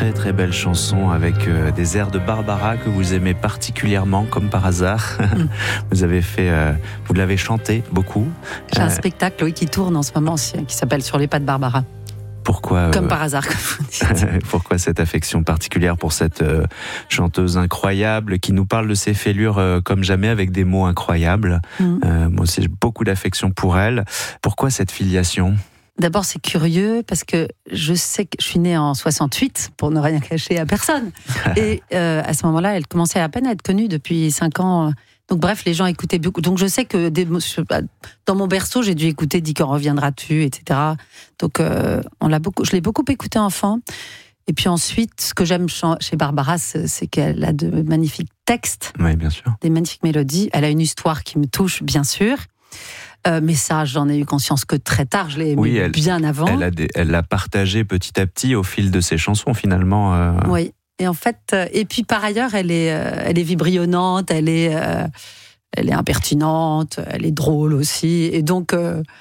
très très belle chanson avec des airs de Barbara que vous aimez particulièrement, comme par hasard. Vous l'avez chanté beaucoup. J'ai un spectacle qui tourne en ce moment aussi, qui s'appelle Sur les pas de Barbara. Pourquoi comme par hasard, comme vous dites. Pourquoi cette affection particulière pour cette chanteuse incroyable qui nous parle de ses fêlures comme jamais avec des mots incroyables. Moi aussi j'ai beaucoup d'affection pour elle. Pourquoi cette filiation ? D'abord, c'est curieux parce que je sais que je suis née en 68, pour ne rien cacher à personne. Et à ce moment-là, elle commençait à peine à être connue depuis 5 ans. Donc bref, les gens écoutaient beaucoup. Donc je sais que dans mon berceau, j'ai dû écouter « Dis quand reviendras-tu », etc. Donc je l'ai beaucoup écouté enfant. Et puis ensuite, ce que j'aime chez Barbara, c'est qu'elle a de magnifiques textes. Oui, bien sûr. Des magnifiques mélodies. Elle a une histoire qui me touche, bien sûr. Mais ça, j'en ai eu conscience que très tard. Je l'ai aimé bien avant. Elle l'a partagé petit à petit au fil de ses chansons, finalement. Oui. Et en fait, et puis par ailleurs, elle est vibrionnante, elle est impertinente, elle est drôle aussi. Et donc,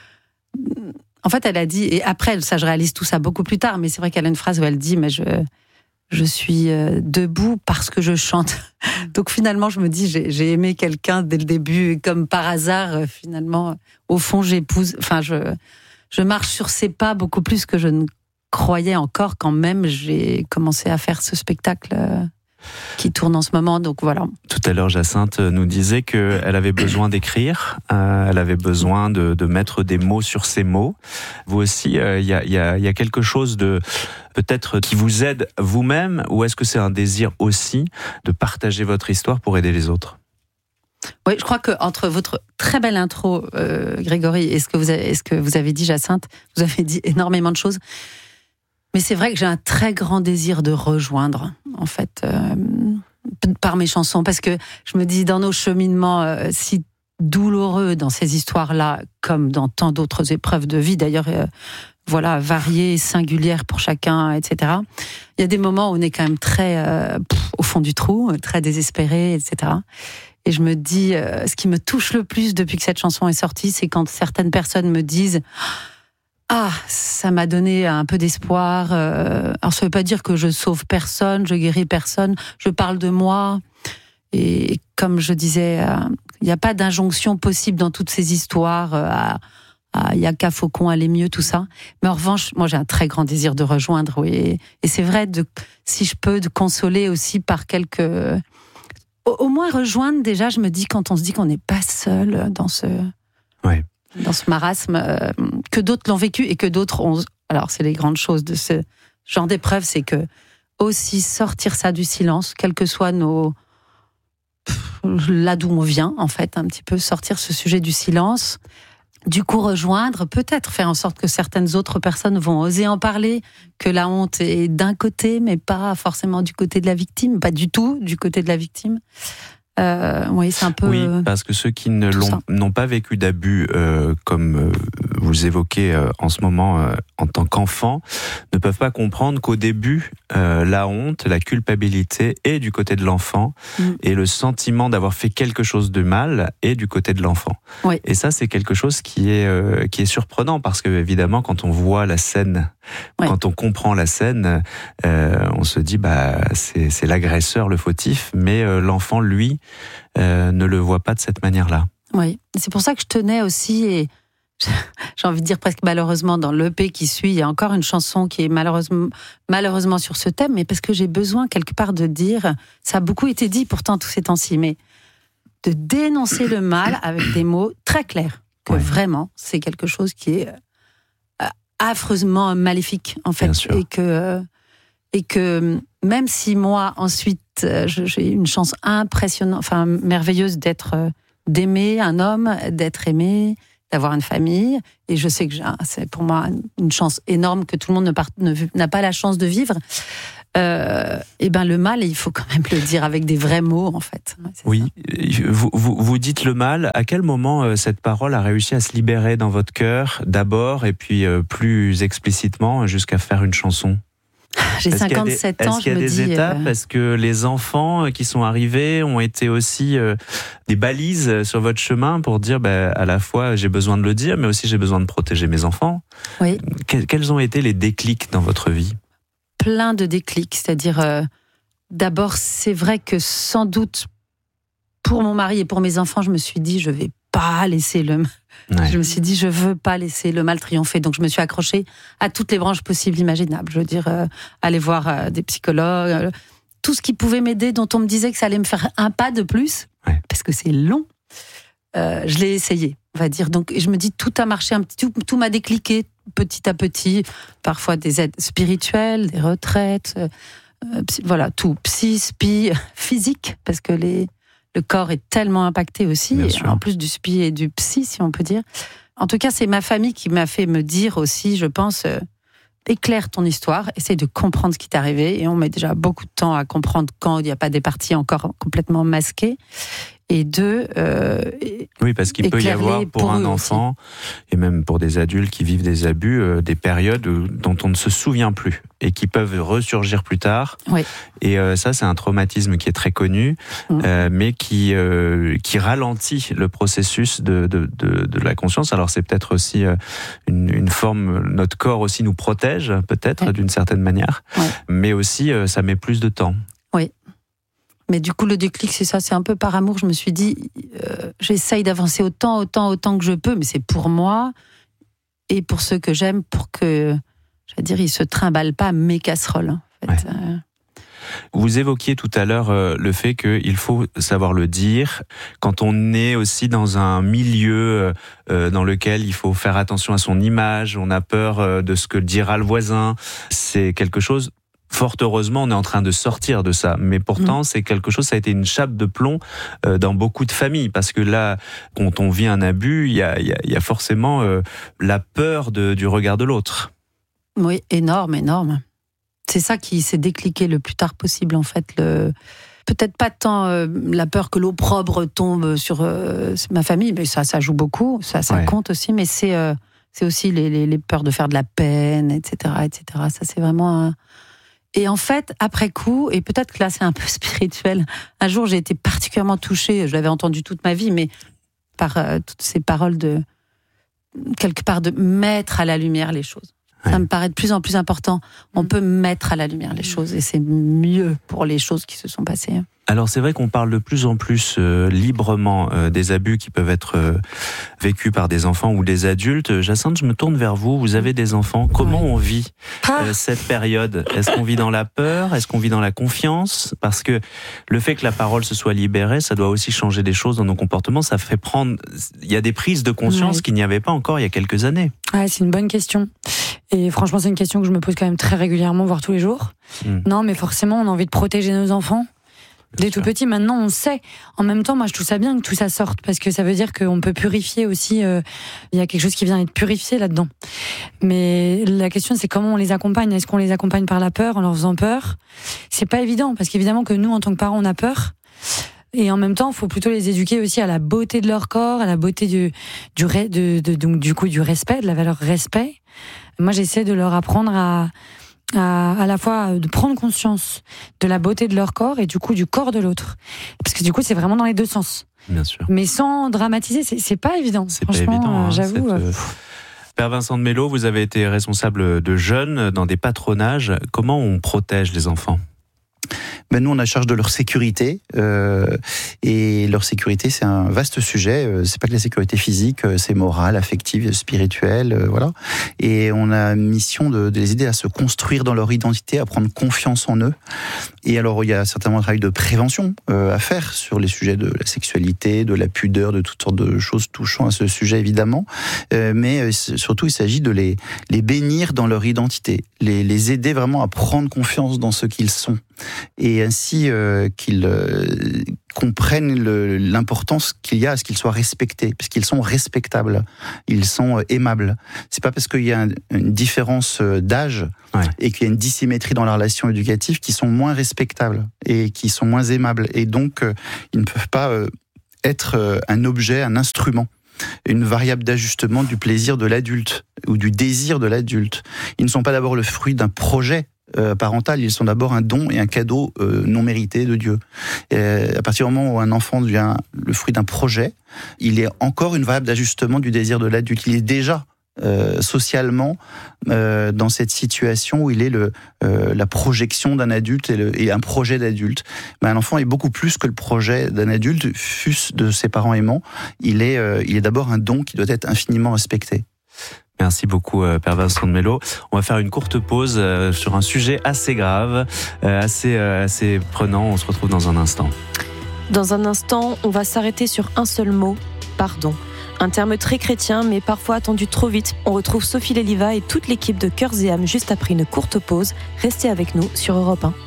en fait, elle a dit, et après, ça, je réalise tout ça beaucoup plus tard, mais c'est vrai qu'elle a une phrase où elle dit, mais je suis debout parce que je chante. Donc finalement, je me dis, j'ai aimé quelqu'un dès le début, et comme par hasard, finalement, au fond, je marche sur ses pas beaucoup plus que je ne croyais encore quand même j'ai commencé à faire ce spectacle qui tourne en ce moment, donc voilà. Tout à l'heure, Jacinthe nous disait qu'elle avait besoin d'écrire, elle avait besoin de mettre des mots sur ses mots. Vous aussi, il y a quelque chose de peut-être qui vous aide vous-même, ou est-ce que c'est un désir aussi de partager votre histoire pour aider les autres ? Oui, je crois qu'entre votre très belle intro, Grégory, et ce que vous avez dit, Jacinthe, vous avez dit énormément de choses. Mais c'est vrai que j'ai un très grand désir de rejoindre, en fait, par mes chansons. Parce que je me dis, dans nos cheminements si douloureux dans ces histoires-là, comme dans tant d'autres épreuves de vie, d'ailleurs, variées, singulières pour chacun, etc. Il y a des moments où on est quand même très au fond du trou, très désespéré, etc. Et je me dis, ce qui me touche le plus depuis que cette chanson est sortie, c'est quand certaines personnes me disent... Ah, ça m'a donné un peu d'espoir. Alors, ça veut pas dire que je sauve personne, je guéris personne. Je parle de moi. Et comme je disais, il n'y a pas d'injonction possible dans toutes ces histoires. Il n'y a qu'à Faucon, aller mieux, tout ça. Mais en revanche, moi, j'ai un très grand désir de rejoindre. Oui. Et c'est vrai, si je peux, de consoler aussi par quelques... Au moins rejoindre, déjà, je me dis, quand on se dit qu'on n'est pas seul dans ce... Ouais. Dans ce marasme, que d'autres l'ont vécu et que d'autres ont... Alors, c'est les grandes choses de ce genre d'épreuve, c'est que aussi sortir ça du silence, quel que soit là d'où on vient, en fait, un petit peu sortir ce sujet du silence, du coup rejoindre, peut-être faire en sorte que certaines autres personnes vont oser en parler, que la honte est d'un côté, mais pas forcément du côté de la victime, pas du tout du côté de la victime. Oui, c'est un peu... Oui, parce que ceux qui n'ont pas vécu d'abus, comme vous évoquez en ce moment en tant qu'enfant, ne peuvent pas comprendre qu'au début, la honte, la culpabilité est du côté de l'enfant, et le sentiment d'avoir fait quelque chose de mal est du côté de l'enfant. Oui. Et ça, c'est quelque chose qui est surprenant, parce que évidemment, quand on voit la scène, quand on comprend la scène, on se dit c'est l'agresseur, le fautif, mais l'enfant, lui, ne le voit pas de cette manière-là. Oui, c'est pour ça que je tenais aussi, et j'ai envie de dire presque malheureusement, dans l'EP qui suit, il y a encore une chanson qui est malheureusement sur ce thème, mais parce que j'ai besoin quelque part de dire, ça a beaucoup été dit pourtant tous ces temps-ci, mais de dénoncer le mal avec des mots très clairs, que vraiment c'est quelque chose qui est affreusement maléfique en fait, et que même si moi ensuite j'ai une chance impressionnante, merveilleuse d'aimer un homme, d'être aimé, d'avoir une famille, et je sais que c'est pour moi une chance énorme que tout le monde n'a pas la chance de vivre. Et le mal, il faut quand même le dire avec des vrais mots, en fait. Oui, vous dites le mal. À quel moment cette parole a réussi à se libérer dans votre cœur, d'abord, et puis plus explicitement, jusqu'à faire une chanson ? J'ai 57 ans, je me dis... Est-ce qu'il y a des étapes ? Est-ce que les enfants qui sont arrivés ont été aussi des balises sur votre chemin pour dire, à la fois, j'ai besoin de le dire, mais aussi j'ai besoin de protéger mes enfants ? Oui. Quels ont été les déclics dans votre vie ? plein de déclics. C'est-à-dire, d'abord, c'est vrai que sans doute, pour mon mari et pour mes enfants, je me suis dit, je vais pas laisser le mal triompher. Donc, je me suis accrochée à toutes les branches possibles, imaginables. Je veux dire, aller voir des psychologues, tout ce qui pouvait m'aider, dont on me disait que ça allait me faire un pas de plus, parce que c'est long. Je l'ai essayé, on va dire. Donc, je me dis, tout a marché, tout m'a décliqué petit à petit. Parfois des aides spirituelles, des retraites, voilà, tout. Psy, spi, physique, parce que le corps est tellement impacté aussi, en plus du spi et du psy, si on peut dire. En tout cas, c'est ma famille qui m'a fait me dire aussi, je pense, éclaire ton histoire, essaye de comprendre ce qui t'est arrivé. Et on met déjà beaucoup de temps à comprendre quand il n'y a pas des parties encore complètement masquées. Et deux, oui, parce qu'il peut y avoir pour un enfant, aussi, et même pour des adultes qui vivent des abus, des périodes dont on ne se souvient plus et qui peuvent ressurgir plus tard. Oui. Et ça, c'est un traumatisme qui est très connu, mais qui ralentit le processus de la conscience. Alors, c'est peut-être aussi une forme, notre corps aussi nous protège, peut-être, d'une certaine manière, mais aussi, ça met plus de temps. Oui. Mais du coup, le déclic, c'est ça, c'est un peu par amour. Je me suis dit, j'essaye d'avancer autant que je peux, mais c'est pour moi et pour ceux que j'aime, pour que, ils se trimballent pas mes casseroles. En fait. Vous évoquiez tout à l'heure le fait qu'il faut savoir le dire. Quand on est aussi dans un milieu dans lequel il faut faire attention à son image, on a peur de ce que dira le voisin, c'est quelque chose... Fort heureusement, on est en train de sortir de ça. Mais pourtant, c'est quelque chose, ça a été une chape de plomb dans beaucoup de familles. Parce que là, quand on vit un abus, il y a forcément la peur du regard de l'autre. Oui, énorme. C'est ça qui s'est décliqué le plus tard possible, en fait. Peut-être pas tant la peur que l'opprobre tombe sur ma famille, mais ça joue beaucoup, ça compte aussi. Mais c'est aussi les peurs de faire de la peine, etc. Ça, c'est vraiment... Et en fait, après coup, et peut-être que là c'est un peu spirituel, un jour j'ai été particulièrement touchée, je l'avais entendu toute ma vie, mais par toutes ces paroles quelque part de mettre à la lumière les choses. Ça me paraît de plus en plus important. On peut mettre à la lumière les choses et c'est mieux pour les choses qui se sont passées. Alors c'est vrai qu'on parle de plus en plus librement des abus qui peuvent être vécus par des enfants ou des adultes. Jacinthe, je me tourne vers vous. Vous avez des enfants. Comment on vit cette période ? Est-ce qu'on vit dans la peur ? Est-ce qu'on vit dans la confiance ? Parce que le fait que la parole se soit libérée, ça doit aussi changer des choses dans nos comportements. Ça fait prendre... Il y a des prises de conscience qu'il n'y avait pas encore il y a quelques années. Ouais, c'est une bonne question. Et franchement, c'est une question que je me pose quand même très régulièrement, voire tous les jours. Non, mais forcément, on a envie de protéger nos enfants. Dès tout petit, maintenant, on sait. En même temps, moi, je trouve ça bien que tout ça sorte, parce que ça veut dire qu'on peut purifier aussi. Il y a quelque chose qui vient être purifié là-dedans. Mais la question, c'est comment on les accompagne. Est-ce qu'on les accompagne par la peur, en leur faisant peur ? C'est pas évident, parce qu'évidemment que nous, en tant que parents, on a peur. Et en même temps, il faut plutôt les éduquer aussi à la beauté de leur corps, à la beauté donc du coup du respect, de la valeur respect. Moi, j'essaie de leur apprendre à la fois de prendre conscience de la beauté de leur corps et du coup du corps de l'autre. Parce que du coup, c'est vraiment dans les deux sens. Bien sûr. Mais sans dramatiser, c'est pas évident. C'est franchement, pas évident, j'avoue. Père Vincent de Mello, vous avez été responsable de jeunes dans des patronages. Comment on protège les enfants ? Nous, on a charge de leur sécurité, et leur sécurité, c'est un vaste sujet. C'est pas que la sécurité physique, c'est morale, affective, spirituelle, voilà. Et on a mission de les aider à se construire dans leur identité, à prendre confiance en eux. Et alors, il y a certainement un travail de prévention à faire sur les sujets de la sexualité, de la pudeur, de toutes sortes de choses touchant à ce sujet, évidemment. Mais surtout, il s'agit de les bénir dans leur identité, les aider vraiment à prendre confiance dans ce qu'ils sont. Et ainsi qu'ils comprennent l'importance qu'il y a à ce qu'ils soient respectés, parce qu'ils sont respectables, ils sont aimables. C'est pas parce qu'il y a une différence d'âge et qu'il y a une dissymétrie dans la relation éducative qu'ils sont moins respectables et qu'ils sont moins aimables. Et donc, ils ne peuvent pas être un objet, un instrument, une variable d'ajustement du plaisir de l'adulte ou du désir de l'adulte. Ils ne sont pas d'abord le fruit d'un projet parental, ils sont d'abord un don et un cadeau non mérité de Dieu. Et à partir du moment où un enfant devient le fruit d'un projet, il est encore une variable d'ajustement du désir de l'adulte. Il est déjà socialement dans cette situation où il est la projection d'un adulte et un projet d'adulte. Mais un enfant est beaucoup plus que le projet d'un adulte, fût-ce de ses parents aimants. Il est d'abord un don qui doit être infiniment respecté. Merci beaucoup, Père Vincent de Mello. On va faire une courte pause sur un sujet assez grave, assez prenant. On se retrouve dans un instant. Dans un instant, on va s'arrêter sur un seul mot, pardon. Un terme très chrétien, mais parfois attendu trop vite. On retrouve Sophie Léliva et toute l'équipe de Cœurs et âmes juste après une courte pause. Restez avec nous sur Europe 1.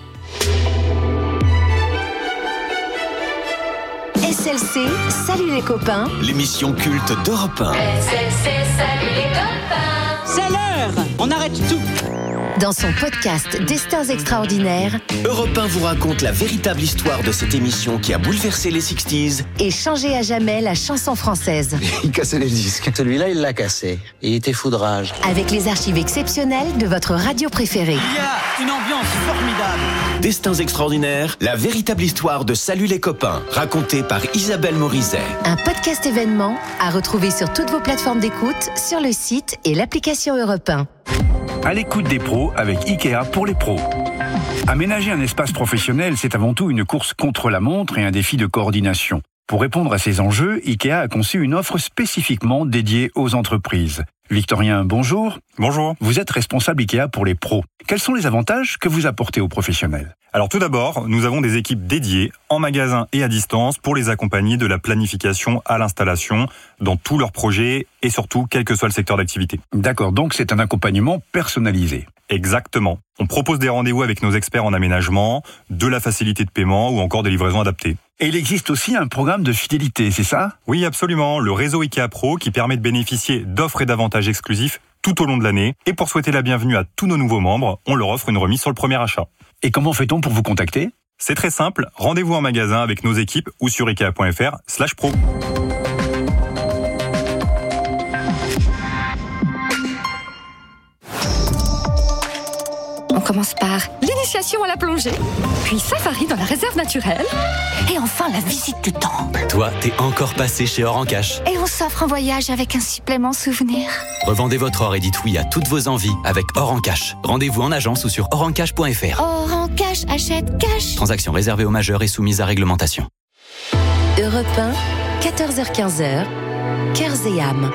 SLC, salut les copains. L'émission culte d'Europe 1. SLC, salut les copains. C'est l'heure, on arrête tout. Dans son podcast Destins extraordinaires, Europe 1 vous raconte la véritable histoire de cette émission qui a bouleversé les 60s et changé à jamais la chanson française. Il cassait les disques. Celui-là, il l'a cassé. Il était foudrage. Avec les archives exceptionnelles de votre radio préférée. Il y a une ambiance formidable. Destins extraordinaires, la véritable histoire de Salut les copains, racontée par Isabelle Morizet. Un podcast événement à retrouver sur toutes vos plateformes d'écoute, sur le site et l'application Europe 1. À l'écoute des pros avec Ikea pour les pros. Aménager un espace professionnel, c'est avant tout une course contre la montre et un défi de coordination. Pour répondre à ces enjeux, Ikea a conçu une offre spécifiquement dédiée aux entreprises. Victorien, bonjour. Bonjour. Vous êtes responsable Ikea pour les pros. Quels sont les avantages que vous apportez aux professionnels ? Alors tout d'abord, nous avons des équipes dédiées en magasin et à distance pour les accompagner de la planification à l'installation dans tous leurs projets et surtout quel que soit le secteur d'activité. D'accord, donc c'est un accompagnement personnalisé. Exactement. On propose des rendez-vous avec nos experts en aménagement, de la facilité de paiement ou encore des livraisons adaptées. Et il existe aussi un programme de fidélité, c'est ça ? Oui, absolument. Le réseau Ikea Pro qui permet de bénéficier d'offres et d'avantages exclusifs tout au long de l'année. Et pour souhaiter la bienvenue à tous nos nouveaux membres, on leur offre une remise sur le premier achat. Et comment fait-on pour vous contacter ? C'est très simple. Rendez-vous en magasin avec nos équipes ou sur ikea.fr/pro. On commence par l'initiation à la plongée, puis safari dans la réserve naturelle, et enfin la visite du temple. Toi, t'es encore passé chez Or en Cash. Et on s'offre un voyage avec un supplément souvenir. Revendez votre or et dites oui à toutes vos envies avec Or en Cash. Rendez-vous en agence ou sur orencash.fr. Or en Cash, achète cash. Transaction réservée aux majeurs et soumise à réglementation. Europe 1, 14h-15h, Cœurs et âmes.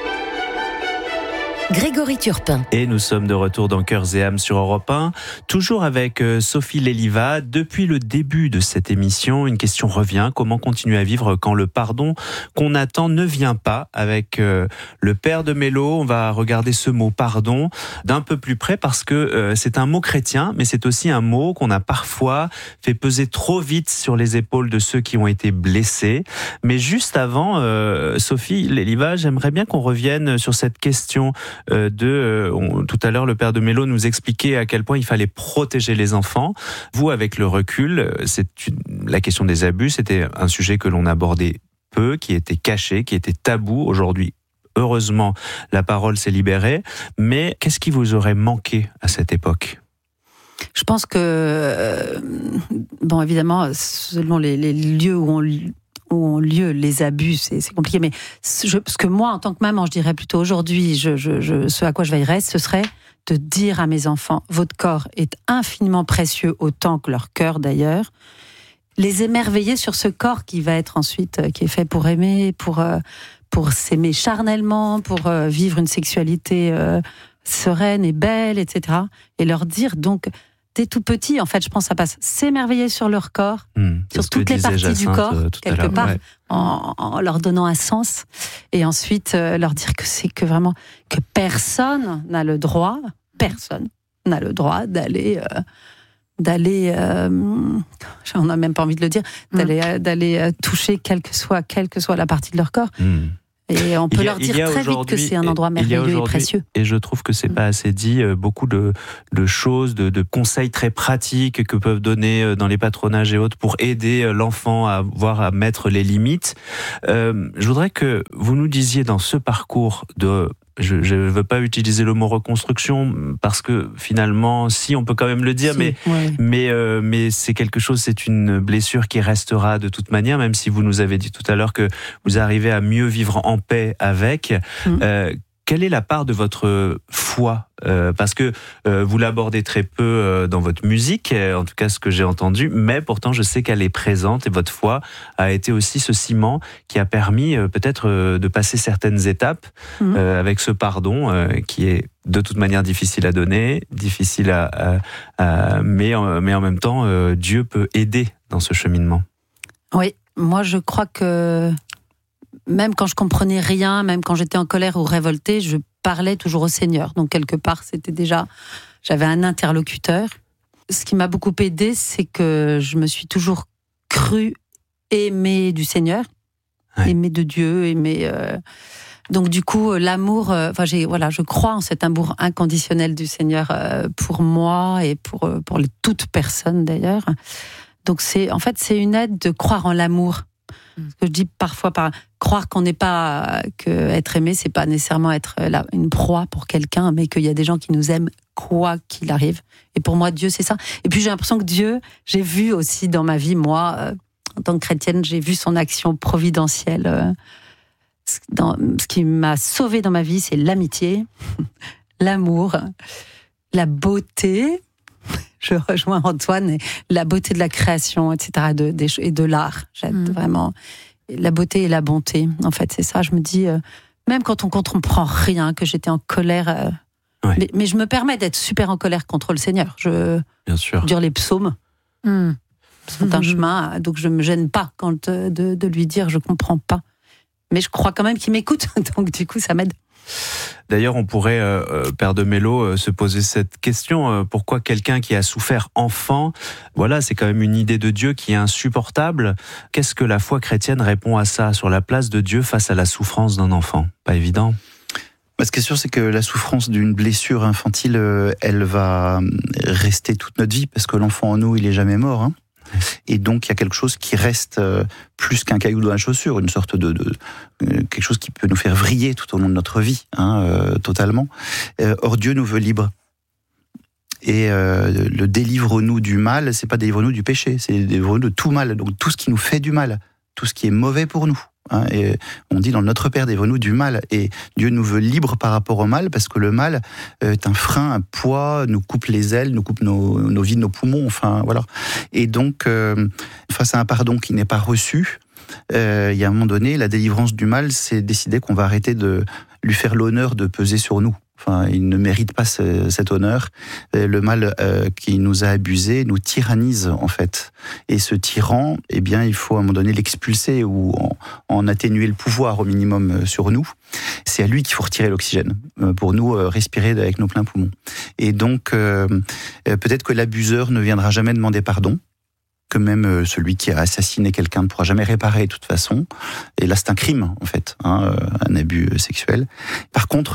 Grégory Turpin. Et nous sommes de retour dans Cœurs et âmes sur Europe 1, toujours avec Sophie Léliva. Depuis le début de cette émission, une question revient. Comment continuer à vivre quand le pardon qu'on attend ne vient pas ? Avec le père de Mello, on va regarder ce mot pardon d'un peu plus près parce que c'est un mot chrétien, mais c'est aussi un mot qu'on a parfois fait peser trop vite sur les épaules de ceux qui ont été blessés. Mais juste avant, Sophie Léliva, j'aimerais bien qu'on revienne sur cette question tout à l'heure, le père de Mello nous expliquait à quel point il fallait protéger les enfants. Vous, avec le recul, la question des abus, c'était un sujet que l'on abordait peu, qui était caché, qui était tabou. Aujourd'hui, heureusement, la parole s'est libérée. Mais qu'est-ce qui vous aurait manqué à cette époque ? Je pense que, bon, évidemment, selon les lieux où ont lieu les abus, c'est compliqué, mais ce que moi, en tant que maman, je dirais plutôt aujourd'hui, ce à quoi je veillerais, ce serait de dire à mes enfants, votre corps est infiniment précieux, autant que leur cœur d'ailleurs, les émerveiller sur ce corps qui va être ensuite, qui est fait pour aimer, pour s'aimer charnellement, pour vivre une sexualité sereine et belle, etc. Et leur dire donc, dès tout petit, en fait, je pense que ça passe s'émerveiller sur leur corps, sur toutes les parties du corps, quelque part, ouais. en leur donnant un sens, et ensuite leur dire que vraiment que personne n'a le droit d'aller, on n'a même pas envie de le dire, d'aller toucher quelle que soit la partie de leur corps. Et on peut leur dire très vite que c'est un endroit merveilleux et précieux. Et je trouve que c'est pas assez dit. Beaucoup de choses, de conseils très pratiques que peuvent donner dans les patronages et autres pour aider l'enfant à mettre les limites. Je voudrais que vous nous disiez dans ce parcours de... Je ne veux pas utiliser le mot reconstruction parce que finalement, si on peut quand même le dire, mais c'est quelque chose, c'est une blessure qui restera de toute manière, même si vous nous avez dit tout à l'heure que vous arrivez à mieux vivre en paix avec. quelle est la part de votre foi ? Parce que vous l'abordez très peu dans votre musique, en tout cas ce que j'ai entendu, mais pourtant je sais qu'elle est présente et votre foi a été aussi ce ciment qui a permis peut-être de passer certaines étapes avec ce pardon qui est de toute manière difficile à donner, difficile mais en même temps Dieu peut aider dans ce cheminement. Oui, moi je crois que même quand je comprenais rien, même quand j'étais en colère ou révoltée, je parlais toujours au Seigneur. Donc quelque part, j'avais un interlocuteur. Ce qui m'a beaucoup aidée, c'est que je me suis toujours crue aimée du Seigneur, aimée de Dieu, donc du coup, l'amour, je crois en cet amour inconditionnel du Seigneur pour moi et pour toute personne d'ailleurs. Donc c'est une aide de croire en l'amour. Ce que je dis parfois, croire qu'on n'est pas, que être aimé, c'est pas nécessairement être une proie pour quelqu'un, mais qu'il y a des gens qui nous aiment quoi qu'il arrive. Et pour moi, Dieu, c'est ça. Et puis j'ai l'impression que Dieu, j'ai vu aussi dans ma vie, moi, en tant que chrétienne, j'ai vu son action providentielle. Ce qui m'a sauvée dans ma vie, c'est l'amitié, l'amour, la beauté. Je rejoins Antoine, la beauté de la création, etc., et de l'art. J'aime vraiment la beauté et la bonté. En fait, c'est ça. Je me dis, même quand on comprend rien, que j'étais en colère, mais je me permets d'être super en colère contre le Seigneur. Bien sûr. Dire les psaumes sont un chemin, donc je me gêne pas de lui dire, je comprends pas. Mais je crois quand même qu'il m'écoute, donc du coup, ça m'aide. D'ailleurs, on pourrait, Père de Mello, se poser cette question. Pourquoi quelqu'un qui a souffert enfant, c'est quand même une idée de Dieu qui est insupportable. Qu'est-ce que la foi chrétienne répond à ça, sur la place de Dieu face à la souffrance d'un enfant ? Pas évident. Ce qui est sûr, c'est que la souffrance d'une blessure infantile, elle va rester toute notre vie, parce que l'enfant en nous, il est jamais mort. Et donc, il y a quelque chose qui reste plus qu'un caillou dans la chaussure, une sorte de quelque chose qui peut nous faire vriller tout au long de notre vie, totalement. Or, Dieu nous veut libres. Et le délivre-nous du mal, c'est pas délivre-nous du péché, c'est délivre-nous de tout mal. Donc, tout ce qui nous fait du mal, tout ce qui est mauvais pour nous. Et on dit dans Notre Père, délivre-nous du mal. Et Dieu nous veut libres par rapport au mal, parce que le mal est un frein, un poids, nous coupe les ailes, nous coupe nos vies, nos poumons, voilà. Et donc, face à un pardon qui n'est pas reçu, il y a un moment donné, la délivrance du mal, c'est décider qu'on va arrêter de lui faire l'honneur de peser sur nous. Il ne mérite pas cet honneur. Le mal qui nous a abusés nous tyrannise, en fait. Et ce tyran, il faut à un moment donné l'expulser ou en atténuer le pouvoir au minimum sur nous. C'est à lui qu'il faut retirer l'oxygène pour nous respirer avec nos pleins poumons. Et donc, peut-être que l'abuseur ne viendra jamais demander pardon, que même celui qui a assassiné quelqu'un ne pourra jamais réparer de toute façon. Et là, c'est un crime, en fait, un abus sexuel. Par contre,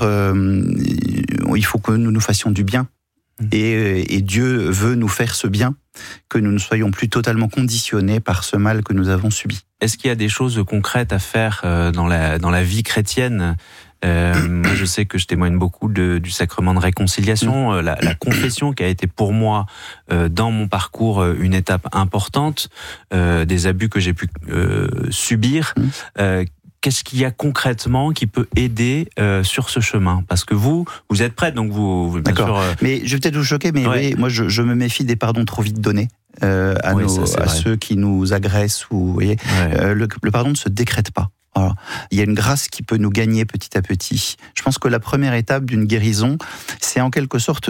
il faut que nous nous fassions du bien. Et Dieu veut nous faire ce bien, que nous ne soyons plus totalement conditionnés par ce mal que nous avons subi. Est-ce qu'il y a des choses concrètes à faire dans la vie chrétienne ? Moi, je sais que je témoigne beaucoup du sacrement de réconciliation, la confession qui a été pour moi, dans mon parcours, une étape importante, des abus que j'ai pu subir. Qu'est-ce qu'il y a concrètement qui peut aider sur ce chemin ? Parce que vous êtes prête, donc vous bien D'accord. sûr... Mais je vais peut-être vous choquer, mais oui, moi je me méfie des pardons trop vite donnés. À ceux qui nous agressent, ou vous voyez, le pardon ne se décrète pas. Voilà. Il y a une grâce qui peut nous gagner petit à petit. Je pense que la première étape d'une guérison, c'est en quelque sorte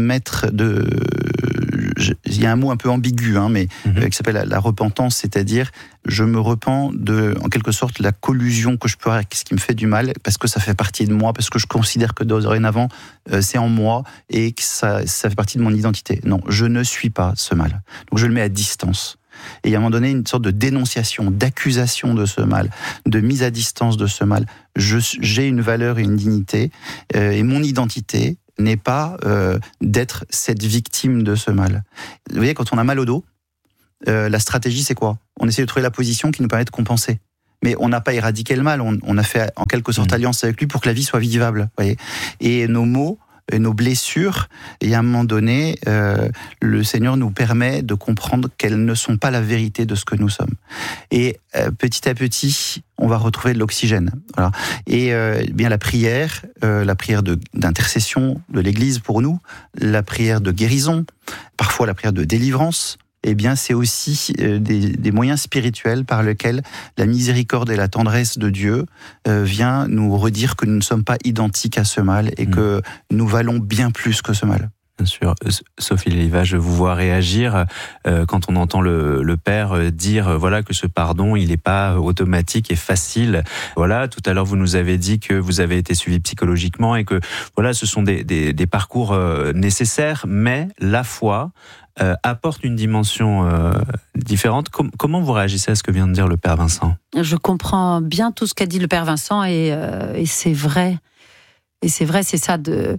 il y a un mot un peu ambigu, mais qui s'appelle la repentance, c'est-à-dire je me repens en quelque sorte, la collusion que je peux avoir avec ce qui me fait du mal, parce que ça fait partie de moi, parce que je considère que dorénavant, c'est en moi, et que ça fait partie de mon identité. Non, je ne suis pas ce mal. Donc je le mets à distance. Et il y a à un moment donné une sorte de dénonciation, d'accusation de ce mal, de mise à distance de ce mal. J'ai une valeur et une dignité, et mon identité n'est pas d'être cette victime de ce mal. Vous voyez, quand on a mal au dos, la stratégie c'est quoi ? On essaie de trouver la position qui nous permet de compenser. Mais on n'a pas éradiqué le mal, on a fait en quelque sorte alliance avec lui pour que la vie soit vivable. Voyez. Et nos mots et nos blessures. Et à un moment donné, le Seigneur nous permet de comprendre qu'elles ne sont pas la vérité de ce que nous sommes. Et petit à petit, on va retrouver de l'oxygène. Voilà. Et bien la prière d'intercession de l'Église pour nous, la prière de guérison, parfois la prière de délivrance, eh bien, c'est aussi des moyens spirituels par lesquels la miséricorde et la tendresse de Dieu vient nous redire que nous ne sommes pas identiques à ce mal et que nous valons bien plus que ce mal. Bien sûr. Sophie Léliva, je vous vois réagir quand on entend le Père dire voilà que ce pardon, il n'est pas automatique et facile. Voilà, tout à l'heure, vous nous avez dit que vous avez été suivi psychologiquement et que voilà, ce sont des parcours nécessaires, mais la foi apporte une dimension différente. Comment vous réagissez à ce que vient de dire le Père Vincent ? Je comprends bien tout ce qu'a dit le Père Vincent et c'est vrai. Et c'est vrai, c'est ça de...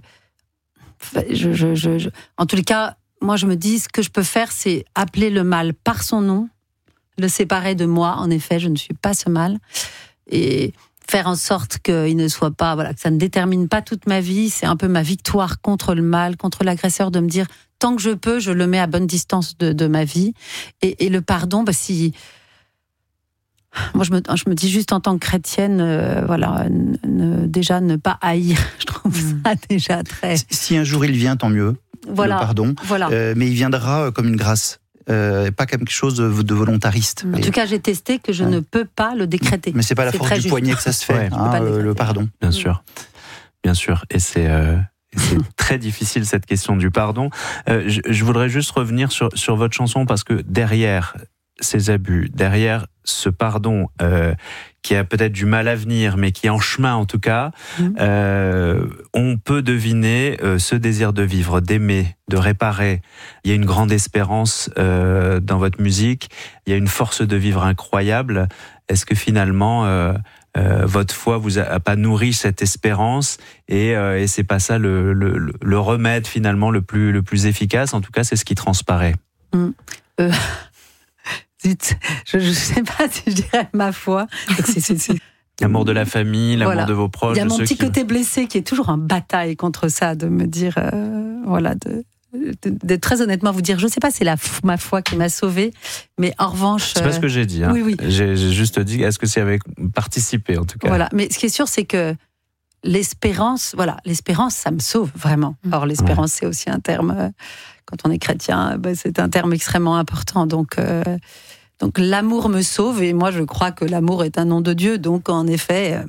En tous les cas, moi je me dis, ce que je peux faire, c'est appeler le mal par son nom, le séparer de moi. En effet, je ne suis pas ce mal. Et faire en sorte qu'il ne soit pas... Voilà, que ça ne détermine pas toute ma vie. C'est un peu ma victoire contre le mal, contre l'agresseur, de me dire... Tant que je peux, je le mets à bonne distance de ma vie. Et le pardon, si... Moi, je me dis juste en tant que chrétienne, déjà ne pas haïr. Je trouve ça déjà très... Si un jour il vient, tant mieux, voilà, le pardon. Voilà. Mais il viendra comme une grâce. Pas quelque chose de volontariste. En tout cas, j'ai testé que je ne peux pas le décréter. Mais c'est pas la force du poignet que ça se fait, le pardon. Bien sûr. Bien sûr. Et c'est très difficile, cette question du pardon. Je voudrais juste revenir sur votre chanson, parce que derrière ces abus, derrière ce pardon qui a peut-être du mal à venir, mais qui est en chemin en tout cas, on peut deviner ce désir de vivre, d'aimer, de réparer. Il y a une grande espérance dans votre musique, il y a une force de vivre incroyable. Est-ce que finalement... votre foi vous a pas nourri cette espérance et c'est pas ça le remède finalement le plus efficace. En tout cas, c'est ce qui transparaît. Je sais pas si je dirais ma foi. C'est... L'amour de la famille, l'amour de vos proches. Il y a mon petit côté blessé qui est toujours en bataille contre ça, de me dire de très honnêtement vous dire, je sais pas, c'est ma foi qui m'a sauvée, mais en revanche... C'est pas ce que j'ai dit. Oui. J'ai juste dit, est-ce que c'est avec participer en tout cas. Voilà, mais ce qui est sûr, c'est que l'espérance, ça me sauve vraiment. Or, l'espérance, c'est aussi un terme, quand on est chrétien, c'est un terme extrêmement important. Donc l'amour me sauve, et moi je crois que l'amour est un nom de Dieu, donc en effet,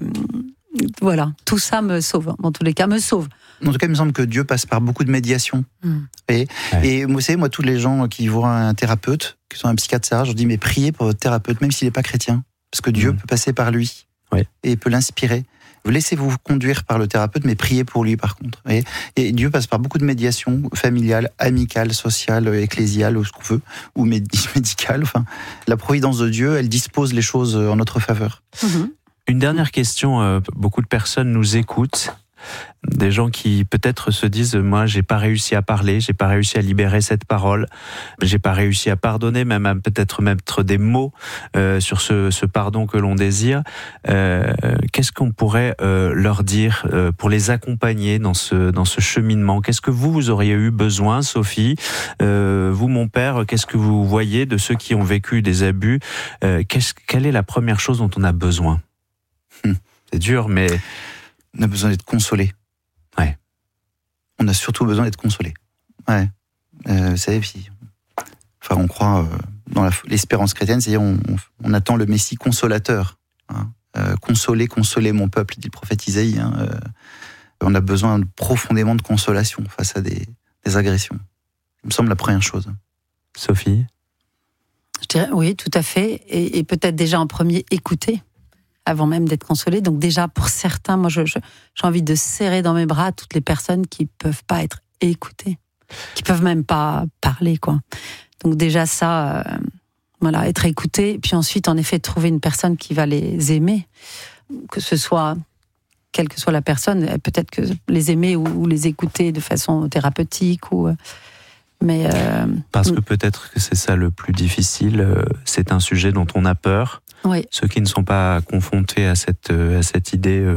tout ça me sauve. En tous les cas, me sauve. En tout cas, il me semble que Dieu passe par beaucoup de médiation. Et vous savez, moi, tous les gens qui voient un thérapeute, qui sont un psychiatre, je dis, mais priez pour votre thérapeute, même s'il n'est pas chrétien. Parce que Dieu peut passer par lui. Et peut l'inspirer. Laissez-vous conduire par le thérapeute, mais priez pour lui, par contre. Et Dieu passe par beaucoup de médiation familiale, amicale, sociale, ecclésiale, ou ce qu'on veut, ou médicale. Enfin, la providence de Dieu, elle dispose les choses en notre faveur. Une dernière question. Beaucoup de personnes nous écoutent. Des gens qui peut-être se disent, moi j'ai pas réussi à parler, j'ai pas réussi à libérer cette parole, j'ai pas réussi à pardonner, même à peut-être mettre des mots sur ce pardon que l'on désire. Qu'est-ce qu'on pourrait leur dire pour les accompagner dans ce cheminement? Qu'est-ce que vous auriez eu besoin, Sophie, vous, mon père, qu'est-ce que vous voyez de ceux qui ont vécu des abus? Quelle est la première chose dont on a besoin? C'est dur, mais... On a besoin d'être consolé. On a surtout besoin d'être consolé. Vous savez, on croit dans l'espérance chrétienne, c'est-à-dire on attend le Messie consolateur. Consoler mon peuple, dit le prophète Isaïe. On a besoin profondément de consolation face à des agressions. Ça me semble la première chose. Sophie? Je dirais oui, tout à fait. Et peut-être déjà en premier, écouter. Avant même d'être consolé. Donc déjà, pour certains, moi, j'ai envie de serrer dans mes bras toutes les personnes qui peuvent pas être écoutées, qui peuvent même pas parler, quoi. Donc déjà ça, être écouté. Puis ensuite, en effet, trouver une personne qui va les aimer, que ce soit, quelle que soit la personne, peut-être que les aimer ou les écouter de façon thérapeutique mais parce que peut-être que c'est ça le plus difficile. C'est un sujet dont on a peur. Oui. Ceux qui ne sont pas confrontés à cette idée